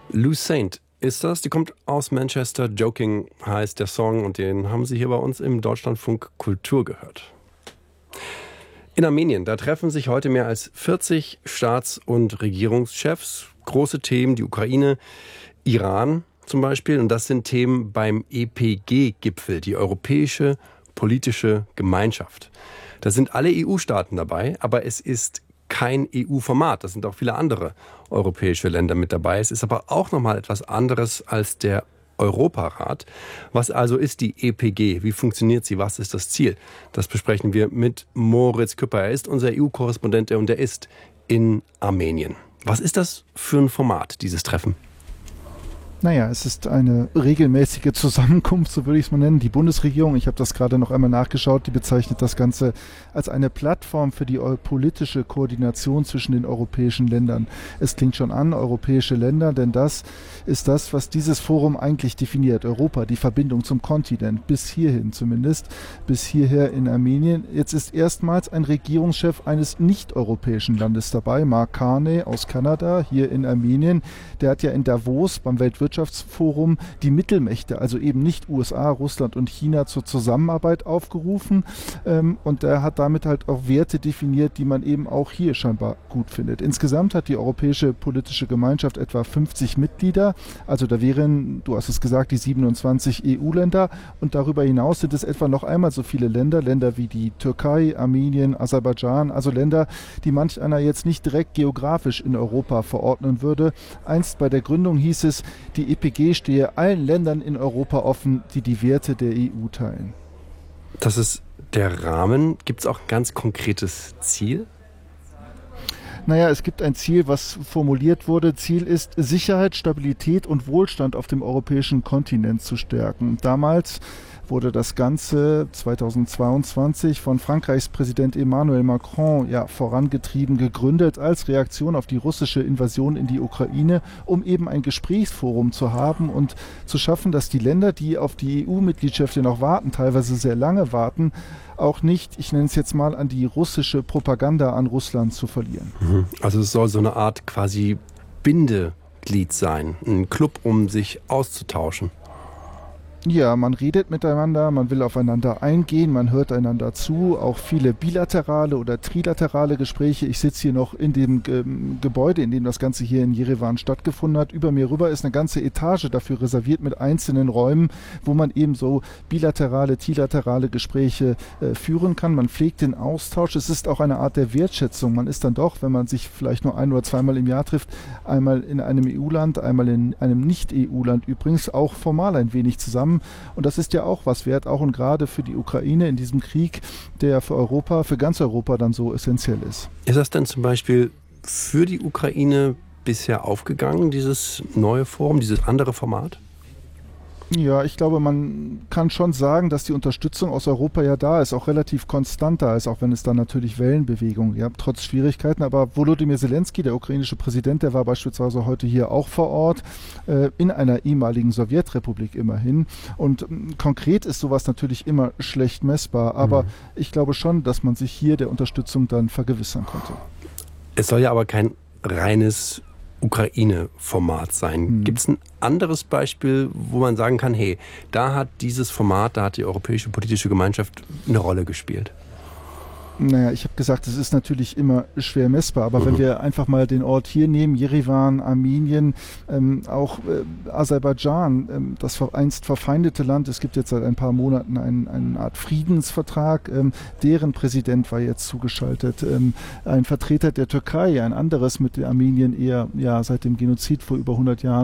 Lou Saint ist das. Die kommt aus Manchester. Joking heißt der Song und den haben Sie hier bei uns im Deutschlandfunk Kultur gehört. In Armenien, da treffen sich heute mehr als 40 Staats- und Regierungschefs. Große Themen, die Ukraine, Iran zum Beispiel. Und das sind Themen beim EPG-Gipfel, die Europäische Politische Gemeinschaft. Da sind alle EU-Staaten dabei, aber es ist kein EU-Format. Da sind auch viele andere europäische Länder mit dabei. Es ist aber auch nochmal etwas anderes als der Europarat. Was also ist die EPG? Wie funktioniert sie? Was ist das Ziel? Das besprechen wir mit Moritz Küpper. Er ist unser EU-Korrespondent und er ist in Armenien. Was ist das für ein Format, dieses Treffen? Naja, es ist eine regelmäßige Zusammenkunft, so würde ich es mal nennen. Die Bundesregierung, ich habe das gerade noch einmal nachgeschaut, die bezeichnet das Ganze als eine Plattform für die politische Koordination zwischen den europäischen Ländern. Es klingt schon an, europäische Länder, denn das ist das, was dieses Forum eigentlich definiert. Europa, die Verbindung zum Kontinent, bis hierhin zumindest, bis hierher in Armenien. Jetzt ist erstmals ein Regierungschef eines nicht-europäischen Landes dabei, Mark Carney aus Kanada, hier in Armenien. Der hat ja in Davos beim Weltwirtschaftsforum die Mittelmächte, also eben nicht USA, Russland und China, zur Zusammenarbeit aufgerufen. Und er hat damit halt auch Werte definiert, die man eben auch hier scheinbar gut findet. Insgesamt hat die Europäische Politische Gemeinschaft etwa 50 Mitglieder. Also da wären, du hast es gesagt, die 27 EU-Länder. Und darüber hinaus sind es etwa noch einmal so viele Länder wie die Türkei, Armenien, Aserbaidschan, also Länder, die manch einer jetzt nicht direkt geografisch in Europa verordnen würde. Einst bei der Gründung hieß es, die EPG stehe allen Ländern in Europa offen, die die Werte der EU teilen. Das ist der Rahmen. Gibt es auch ein ganz konkretes Ziel? Naja, es gibt ein Ziel, was formuliert wurde. Ziel ist, Sicherheit, Stabilität und Wohlstand auf dem europäischen Kontinent zu stärken. Damals wurde das Ganze 2022 von Frankreichs Präsident Emmanuel Macron vorangetrieben, gegründet als Reaktion auf die russische Invasion in die Ukraine, um eben ein Gesprächsforum zu haben und zu schaffen, dass die Länder, die auf die EU-Mitgliedschaft noch warten, teilweise sehr lange warten, auch nicht, ich nenne es jetzt mal, an die russische Propaganda an Russland zu verlieren. Also es soll so eine Art quasi Bindeglied sein, ein Club, um sich auszutauschen. Ja, man redet miteinander, man will aufeinander eingehen, man hört einander zu, auch viele bilaterale oder trilaterale Gespräche. Ich sitze hier noch in dem Gebäude, in dem das Ganze hier in Jerewan stattgefunden hat. Über mir rüber ist eine ganze Etage dafür reserviert mit einzelnen Räumen, wo man eben so bilaterale, trilaterale Gespräche führen kann. Man pflegt den Austausch. Es ist auch eine Art der Wertschätzung. Man ist dann doch, wenn man sich vielleicht nur ein- oder zweimal im Jahr trifft, einmal in einem EU-Land, einmal in einem Nicht-EU-Land übrigens, auch formal ein wenig zusammen. Und das ist ja auch was wert, auch und gerade für die Ukraine in diesem Krieg, der für Europa, für ganz Europa dann so essentiell ist. Ist das denn zum Beispiel für die Ukraine bisher aufgegangen, dieses neue Forum, dieses andere Format? Ja, ich glaube, man kann schon sagen, dass die Unterstützung aus Europa ja da ist, auch relativ konstant da ist, auch wenn es dann natürlich Wellenbewegungen gab, trotz Schwierigkeiten. Aber Volodymyr Zelensky, der ukrainische Präsident, der war beispielsweise heute hier auch vor Ort, in einer ehemaligen Sowjetrepublik immerhin. Und konkret ist sowas natürlich immer schlecht messbar, aber ich glaube schon, dass man sich hier der Unterstützung dann vergewissern konnte. Es soll ja aber kein reines Ukraine-Format sein. Gibt es ein anderes Beispiel, wo man sagen kann, hey, da hat dieses Format, da hat die Europäische Politische Gemeinschaft eine Rolle gespielt? Naja, ich habe gesagt, es ist natürlich immer schwer messbar, aber wenn wir einfach mal den Ort hier nehmen, Jerewan, Armenien, auch Aserbaidschan, das einst verfeindete Land, es gibt jetzt seit ein paar Monaten eine Art Friedensvertrag, deren Präsident war jetzt zugeschaltet, ein Vertreter der Türkei, ein anderes mit Armenien eher seit dem Genozid vor über 100 Jahren